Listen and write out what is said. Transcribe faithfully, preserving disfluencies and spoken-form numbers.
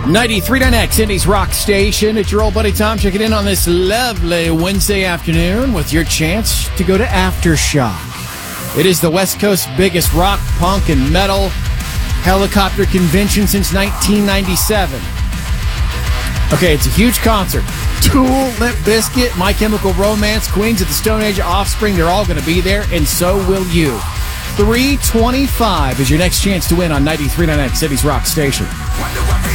ninety-three point nine X, Indy's rock station. It's your old buddy Tom checking in on this lovely Wednesday afternoon with your chance to go to Aftershock. It is the West Coast's biggest rock, punk, and metal helicopter convention since nineteen ninety-seven. Okay, it's a huge concert. Tool, Limp Bizkit, My Chemical Romance, Queens of the Stone Age, Offspring, they're all going to be there, and so will you. three twenty-five is your next chance to win on ninety-three point nine X, City's rock station.